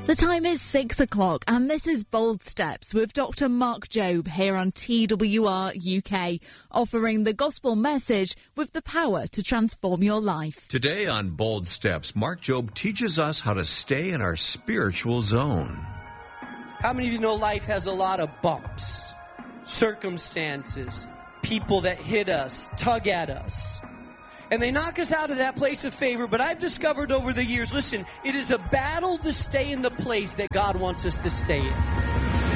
The time is 6 o'clock and this is Bold Steps with Dr. Mark Jobe here on TWR UK, offering the gospel message with the power to transform your life. Today on Bold Steps, Mark Jobe teaches us how to stay in our spiritual zone. How many of you know life has a lot of bumps, circumstances, people that hit us, tug at us, and they knock us out of that place of favor? But I've discovered over the years, listen, it is a battle to stay in the place that God wants us to stay in.